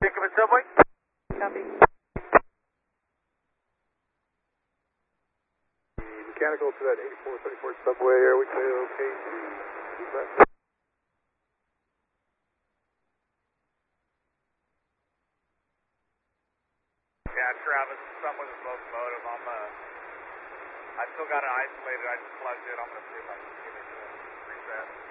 Jacobin Subway. Copy. Mechanical to that 8434 subway, are we clear okay to feedback? Yeah, Travis, some with his locomotive. I still got it isolated. I just plugged it. I'm going to see if I can get it reset.